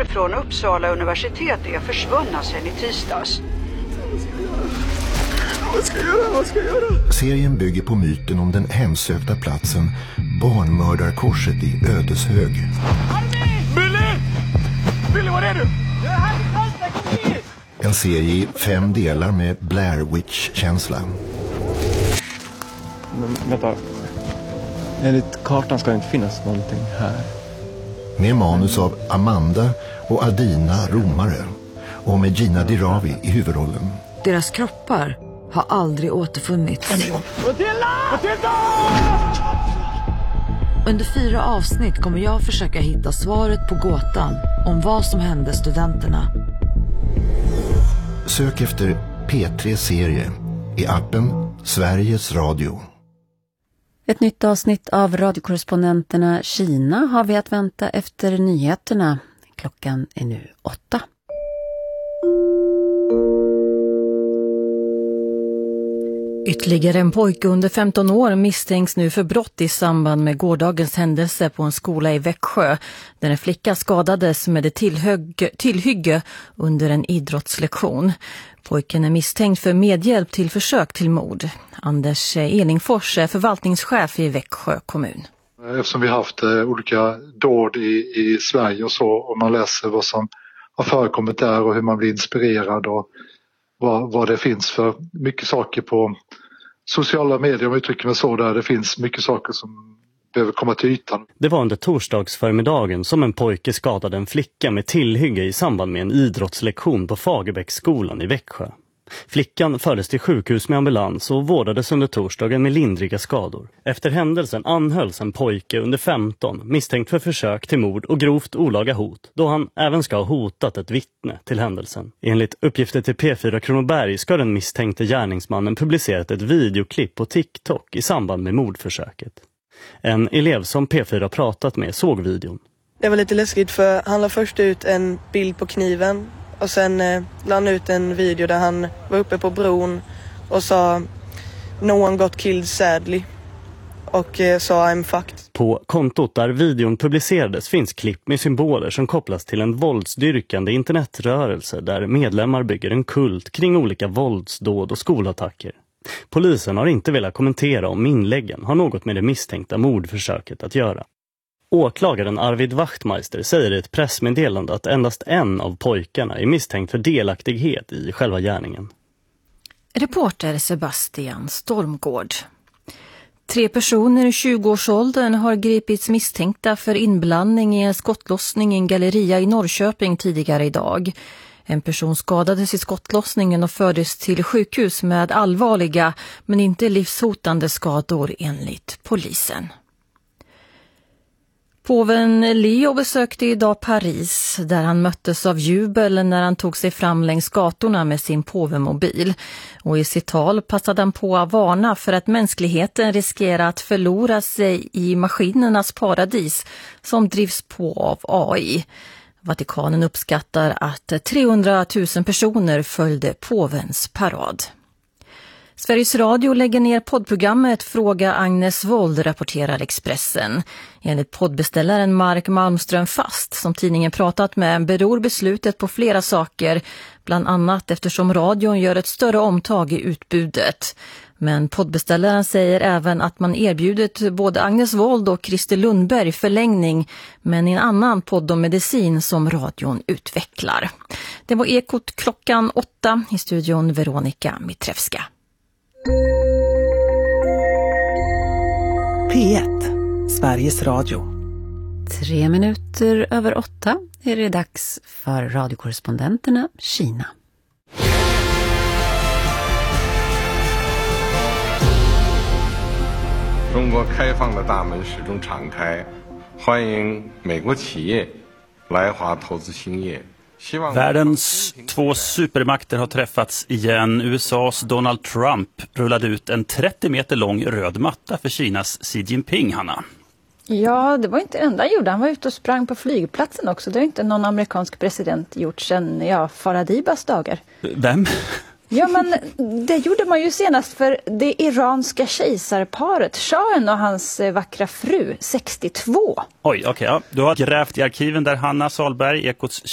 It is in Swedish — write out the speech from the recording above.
från Uppsala universitet är försvunna sedan i tisdags. Vad ska jag göra? Serien bygger på myten om den hemsökta platsen Barnmördarkorset i Ödeshög. Billy, var är du? Jag är här i Karlstad, kom hit! En serie i 5 delar med Blair Witch-känsla. Men vänta, enligt kartan ska det inte finnas någonting här. Med manus av Amanda och Adina Romare och med Gina Dirawi i huvudrollen. Deras kroppar har aldrig återfunnits. Under 4 avsnitt kommer jag försöka hitta svaret på gåtan om vad som hände studenterna. Sök efter P3-serie i appen Sveriges Radio. Ett nytt avsnitt av radiokorrespondenterna Kina har vi att vänta efter nyheterna. Klockan är nu 8. Ytterligare en pojke under 15 år misstänks nu för brott i samband med gårdagens händelse på en skola i Växjö, där en flicka skadades med ett tillhygge under en idrottslektion. Pojken är misstänkt för medhjälp till försök till mord. Anders Elingfors är förvaltningschef i Växjö kommun. Eftersom vi har haft olika dåd i Sverige och så, och man läser vad som har förekommit där och hur man blir inspirerad och vad det finns för mycket saker på sociala medier, om jag uttrycker mig så, där det finns mycket saker som behöver komma till ytan. Det var under torsdagsförmiddagen som en pojke skadade en flicka med tillhygge i samband med en idrottslektion på Fagerbäcksskolan i Växjö. Flickan fördes till sjukhus med ambulans och vårdades under torsdagen med lindriga skador. Efter händelsen anhölls en pojke under 15 misstänkt för försök till mord och grovt olaga hot, då han även ska ha hotat ett vittne till händelsen. Enligt uppgifter till P4 Kronoberg ska den misstänkte gärningsmannen publicerat ett videoklipp på TikTok i samband med mordförsöket. En elev som P4 pratat med såg videon. Det var lite läskigt för han la först ut en bild på kniven. Och sen la han ut en video där han var uppe på bron och sa "No one got killed sadly" och sa "I'm fucked". På kontot där videon publicerades finns klipp med symboler som kopplas till en våldsdyrkande internetrörelse där medlemmar bygger en kult kring olika våldsdåd och skolattacker. Polisen har inte velat kommentera om inläggen har något med det misstänkta mordförsöket att göra. Åklagaren Arvid Wachtmeister säger i ett pressmeddelande att endast en av pojkarna är misstänkt för delaktighet i själva gärningen. Reporter Sebastian Stormgård. 3 personer i 20-årsåldern har gripits misstänkta för inblandning i en skottlossning i en galleria i Norrköping tidigare idag. En person skadades i skottlossningen och fördes till sjukhus med allvarliga men inte livshotande skador enligt polisen. Påven Leo besökte idag Paris där han möttes av jubel när han tog sig fram längs gatorna med sin påvemobil. Och i sitt tal passade han på att varna för att mänskligheten riskerar att förlora sig i maskinernas paradis som drivs på av AI. Vatikanen uppskattar att 300 000 personer följde påvens parad. Sveriges Radio lägger ner poddprogrammet Fråga Agnes Wold, rapporterar Expressen. Enligt poddbeställaren Mark Malmström Fast, som tidningen pratat med, beror beslutet på flera saker, bland annat eftersom radion gör ett större omtag i utbudet. Men poddbeställaren säger även att man erbjudit både Agnes Wold och Christer Lundberg förlängning, men i en annan podd om medicin som radion utvecklar. Det var Ekot klockan 8, i studion Veronica Mitrevska. P1, Sveriges Radio. 3 minuter över 8 är det dags för radiokorrespondenterna Kina. 中国开放的大门始终敞开，欢迎美国企业来华投资兴业。 Världens 2 supermakter har träffats igen. USAs Donald Trump rullade ut en 30 meter lång röd matta för Kinas Xi Jinping, Hanna. Ja, det var inte det enda han gjorde. Han var ute och sprang på flygplatsen också. Det har inte någon amerikansk president gjort sedan Faradibas dagar. Vem? Ja, men det gjorde man ju senast för det iranska kejsarparet, shahen och hans vackra fru, 62. Oj, okej. Ja. Du har grävt i arkiven där, Hanna Salberg, Ekots